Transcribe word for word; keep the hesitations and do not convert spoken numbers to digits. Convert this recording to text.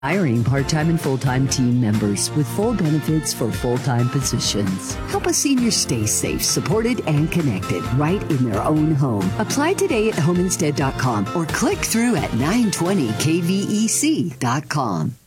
Hiring part-time and full-time team members with full benefits for full-time positions. Help a senior stay safe, supported, and connected right in their own home. Apply today at home instead dot com or click through at nine twenty K V E C dot com.